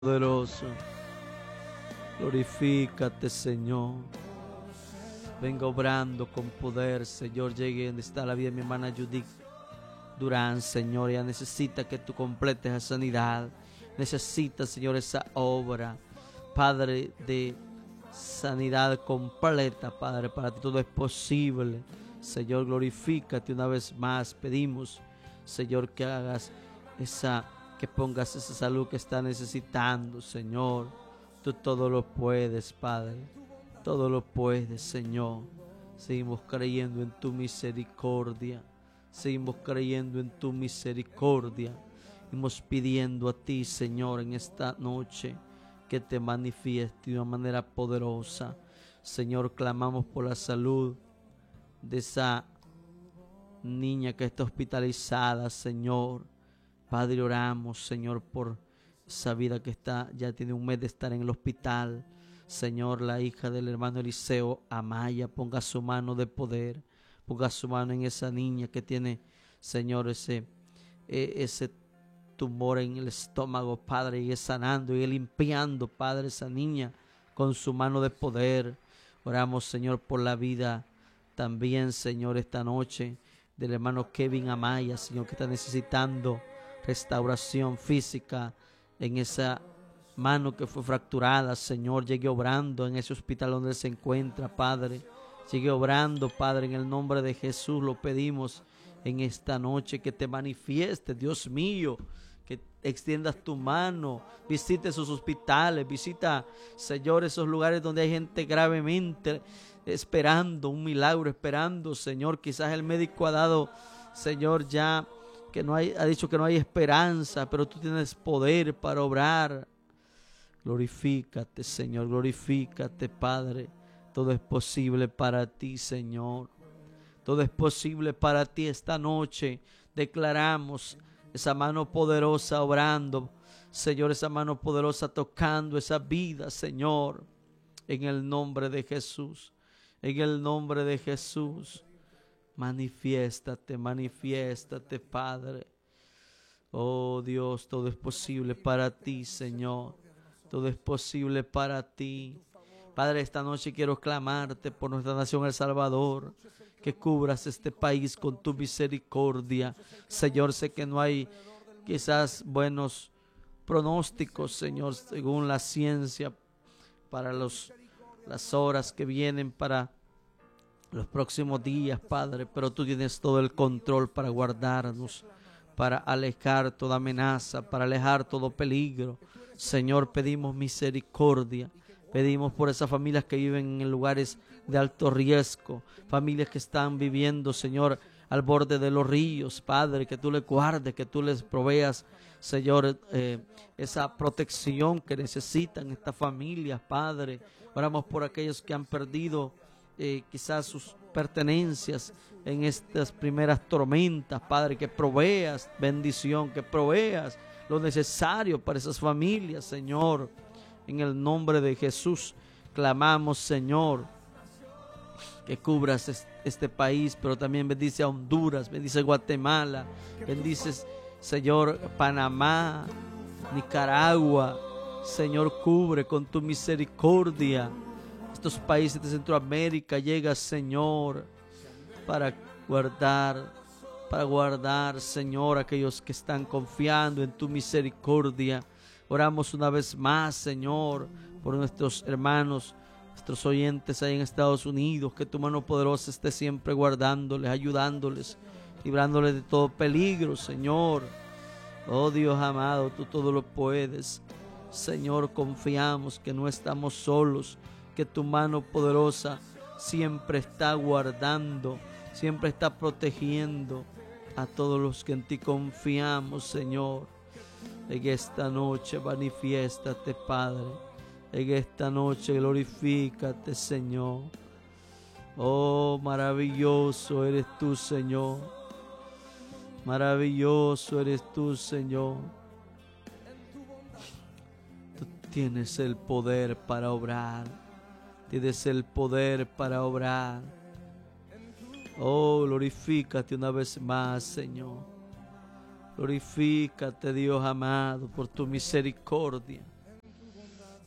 Poderoso, glorifícate, Señor. Venga obrando con poder, Señor. Llegue donde está la vida de mi hermana Judith Durán, Señor. Ella necesita que tú completes la sanidad. Necesita, Señor, esa obra, Padre, de sanidad completa, Padre. Para ti todo es posible. Señor, glorifícate una vez más. Pedimos, Señor, que hagas que pongas esa salud que está necesitando, Señor. Tú todo lo puedes, Padre. Todo lo puedes, Señor. Seguimos creyendo en tu misericordia. Seguimos creyendo en tu misericordia. Seguimos pidiendo a ti, Señor, en esta noche que te manifieste de una manera poderosa. Señor, clamamos por la salud de esa niña que está hospitalizada, Señor. Padre, oramos, Señor, por esa vida que ya tiene un mes de estar en el hospital. Señor, la hija del hermano Eliseo, Amaya, ponga su mano de poder, ponga su mano en esa niña que tiene, Señor, ese tumor en el estómago, Padre, y es sanando y limpiando, Padre, esa niña con su mano de poder. Oramos, Señor, por la vida también, Señor, esta noche del hermano Kevin Amaya, Señor, que está necesitando restauración física en esa mano que fue fracturada. Señor, llegue obrando en ese hospital donde se encuentra, Padre. Sigue obrando, Padre, en el nombre de Jesús lo pedimos en esta noche, que te manifieste, Dios mío, que extiendas tu mano, visita esos hospitales, visita, Señor, esos lugares donde hay gente gravemente esperando un milagro, esperando, Señor. Quizás el médico ha dado, Señor, ya que ha dicho que no hay esperanza, pero tú tienes poder para obrar. Glorifícate, Señor, glorifícate, Padre. Todo es posible para ti, Señor. Todo es posible para ti esta noche. Declaramos esa mano poderosa obrando, Señor, esa mano poderosa tocando esa vida, Señor, en el nombre de Jesús. En el nombre de Jesús. Manifiéstate, manifiéstate, Padre. Oh Dios, todo es posible para ti, Señor. Todo es posible para ti. Padre, esta noche quiero clamarte por nuestra nación El Salvador, que cubras este país con tu misericordia. Señor, sé que no hay quizás buenos pronósticos, Señor, según la ciencia, para las horas que vienen, para los próximos días, Padre, pero tú tienes todo el control para guardarnos, para alejar toda amenaza, para alejar todo peligro. Señor, pedimos misericordia. Pedimos por esas familias que viven en lugares de alto riesgo, familias que están viviendo, Señor, al borde de los ríos, Padre, que tú les guardes, que tú les proveas, Señor, esa protección que necesitan estas familias, Padre. Oramos por aquellos que han perdido quizás sus pertenencias en estas primeras tormentas, Padre, que proveas bendición, que proveas lo necesario para esas familias, Señor. En el nombre de Jesús clamamos, Señor, que cubras este país, pero también bendice a Honduras, bendice Guatemala, bendices, Señor, Panamá, Nicaragua. Señor, cubre con tu misericordia estos países de Centroamérica. Llega, Señor, para guardar, Señor, aquellos que están confiando en tu misericordia. Oramos una vez más, Señor, por nuestros hermanos, nuestros oyentes ahí en Estados Unidos, que tu mano poderosa esté siempre guardándoles, ayudándoles, librándoles de todo peligro, Señor. Oh Dios amado, tú todo lo puedes. Señor, confiamos que no estamos solos, que tu mano poderosa siempre está guardando, siempre está protegiendo a todos los que en ti confiamos, Señor. En esta noche manifiéstate, Padre. En esta noche glorifícate, Señor. Oh, maravilloso eres tú, Señor. Maravilloso eres tú, Señor. Tú tienes el poder para obrar. Tienes el poder para obrar. Oh, glorifícate una vez más, Señor. Glorifícate, Dios amado, por tu misericordia.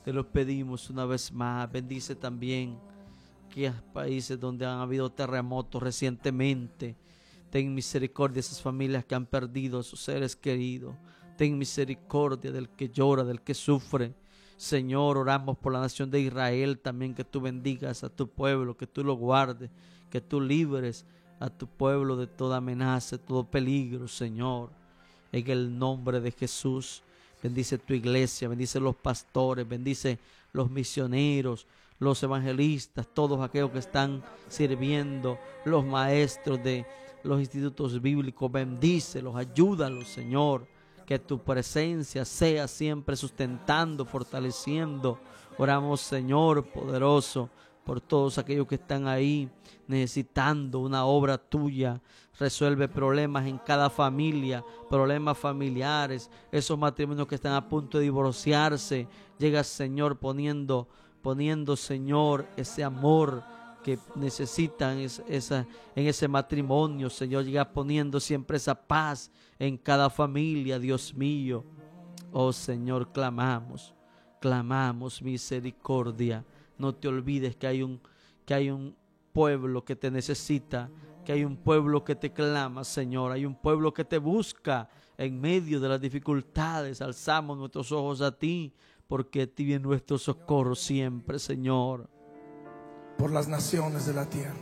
Te lo pedimos una vez más. Bendice también aquellos países donde han habido terremotos recientemente. Ten misericordia de esas familias que han perdido a sus seres queridos. Ten misericordia del que llora, del que sufre. Señor, oramos por la nación de Israel también, que tú bendigas a tu pueblo, que tú lo guardes, que tú libres a tu pueblo de toda amenaza, de todo peligro, Señor. En el nombre de Jesús, bendice tu iglesia, bendice los pastores, bendice los misioneros, los evangelistas, todos aquellos que están sirviendo, los maestros de los institutos bíblicos, bendícelos, ayúdalos, Señor. Que tu presencia sea siempre sustentando, fortaleciendo. Oramos, Señor poderoso, por todos aquellos que están ahí necesitando una obra tuya. Resuelve problemas en cada familia, problemas familiares, esos matrimonios que están a punto de divorciarse. Llega, Señor, poniendo, Señor, ese amor que necesitan en ese matrimonio, Señor. Llega poniendo siempre esa paz en cada familia, Dios mío. Oh Señor, clamamos misericordia. No te olvides que hay un pueblo que te necesita, que hay un pueblo que te clama, Señor. Hay un pueblo que te busca en medio de las dificultades. Alzamos nuestros ojos a ti, porque a ti viene nuestro socorro siempre, Señor. Por las naciones de la tierra,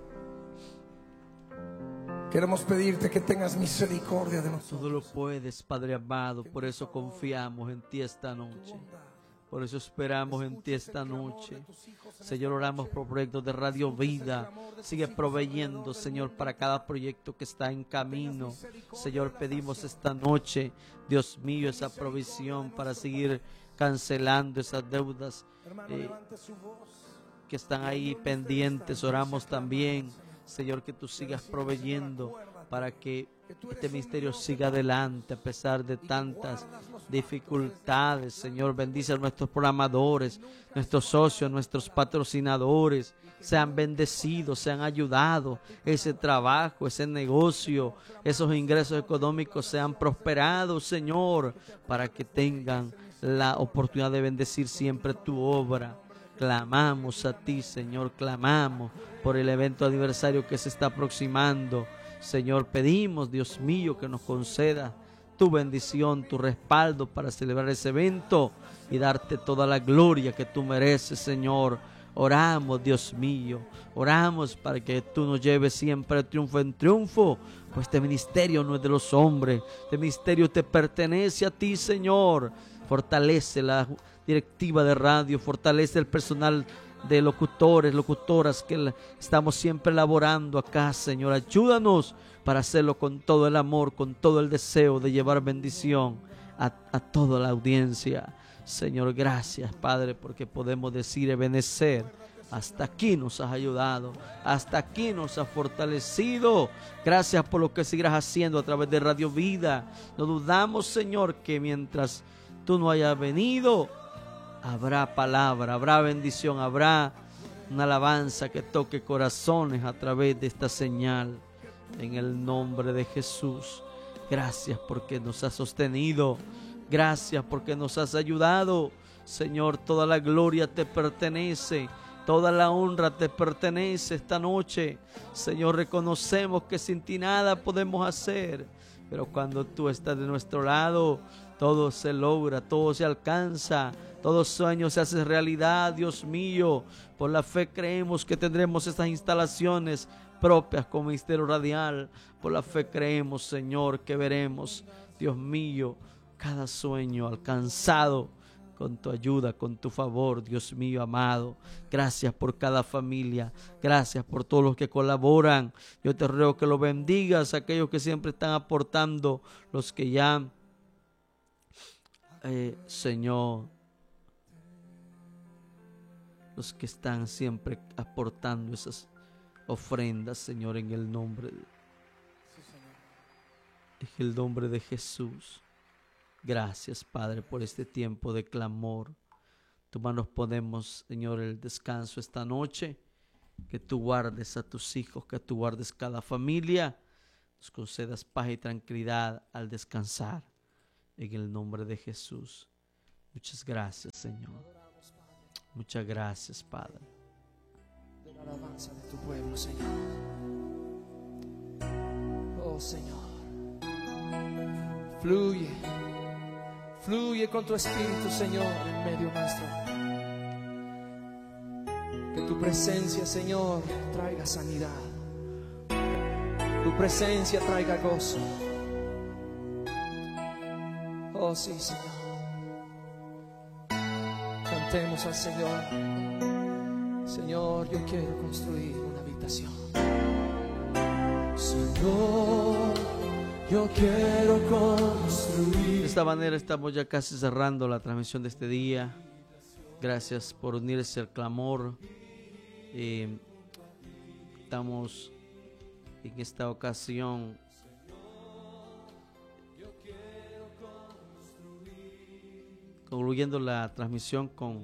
queremos pedirte que tengas misericordia de nosotros. Todo lo puedes, Padre amado. Por eso confiamos en ti esta noche. Por eso esperamos en ti esta noche. Señor, oramos por proyectos de Radio Vida. Sigue proveyendo, Señor, para cada proyecto que está en camino. Señor, pedimos esta noche, Dios mío, esa provisión para seguir cancelando esas deudas que están ahí pendientes. Oramos también, Señor, que tú sigas proveyendo para que este ministerio siga adelante a pesar de tantas dificultades. Señor, bendice a nuestros programadores, nuestros socios, nuestros patrocinadores. Sean bendecidos, sean ayudados. Ese trabajo, ese negocio, esos ingresos económicos sean prosperados, Señor, para que tengan la oportunidad de bendecir siempre tu obra. Clamamos a ti, Señor, clamamos por el evento aniversario que se está aproximando. Señor, pedimos, Dios mío, que nos conceda tu bendición, tu respaldo para celebrar ese evento y darte toda la gloria que tú mereces, Señor. Oramos, Dios mío, oramos para que tú nos lleves siempre de triunfo en triunfo, pues este ministerio no es de los hombres, este ministerio te pertenece a ti, Señor. Fortalece la directiva de radio, fortalece el personal de locutores, locutoras que estamos siempre elaborando acá, Señor. Ayúdanos para hacerlo con todo el amor, con todo el deseo de llevar bendición a toda la audiencia. Señor, gracias, Padre, porque podemos decir Ebenezer. Hasta aquí nos has ayudado, hasta aquí nos has fortalecido. Gracias por lo que seguirás haciendo a través de Radio Vida. No dudamos, Señor, que mientras tú no hayas venido, habrá palabra, habrá bendición, habrá una alabanza que toque corazones a través de esta señal. En el nombre de Jesús, gracias porque nos has sostenido, gracias porque nos has ayudado. Señor, toda la gloria te pertenece, toda la honra te pertenece esta noche. Señor, reconocemos que sin ti nada podemos hacer, pero cuando tú estás de nuestro lado, todo se logra, todo se alcanza, todo sueño se hace realidad, Dios mío. Por la fe creemos que tendremos estas instalaciones propias como Ministerio Radial. Por la fe creemos, Señor, que veremos, Dios mío, cada sueño alcanzado con tu ayuda, con tu favor, Dios mío amado. Gracias por cada familia, gracias por todos los que colaboran. Yo te ruego que lo bendigas, aquellos que siempre están aportando, los que ya, Señor, los que están siempre aportando esas ofrendas, Señor, en el nombre de Jesús. Gracias, Padre, por este tiempo de clamor. Tu manos ponemos, Señor, el descanso esta noche. Que tú guardes a tus hijos, que tú guardes cada familia. Nos concedas paz y tranquilidad al descansar. En el nombre de Jesús. Muchas gracias, Señor. Muchas gracias, Padre. De la alabanza de tu pueblo, Señor. Oh, Señor. Fluye. Fluye con tu Espíritu, Señor, en medio nuestro. Que tu presencia, Señor, traiga sanidad. Tu presencia traiga gozo. Oh, sí, Señor. Cantemos al Señor. Señor, yo quiero construir una habitación. Señor, yo quiero construir. De esta manera estamos ya casi cerrando la transmisión de este día. Gracias por unirse al clamor. Estamos en esta ocasión concluyendo la transmisión con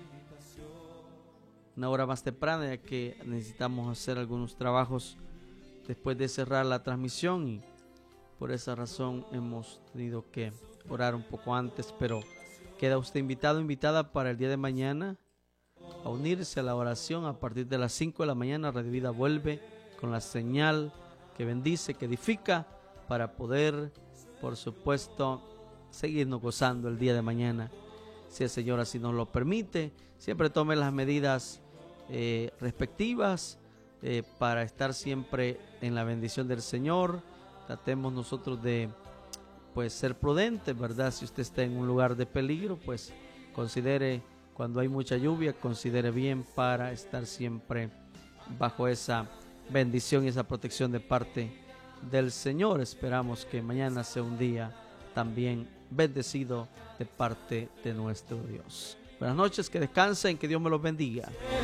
una hora más temprana, ya que necesitamos hacer algunos trabajos después de cerrar la transmisión, y por esa razón hemos tenido que orar un poco antes, pero queda usted invitado, invitada para el día de mañana a unirse a la oración a partir de las 5 de la mañana. Radio Vida vuelve con la señal que bendice, que edifica, para poder, por supuesto, seguirnos gozando el día de mañana, si el Señor así nos lo permite. Siempre tome las medidas respectivas para estar siempre en la bendición del Señor. Tratemos nosotros de ser prudentes, ¿verdad? Si usted está en un lugar de peligro, pues considere, cuando hay mucha lluvia, considere bien para estar siempre bajo esa bendición y esa protección de parte del Señor. Esperamos que mañana sea un día también bendecido de parte de nuestro Dios. Buenas noches, que descansen, que Dios me los bendiga.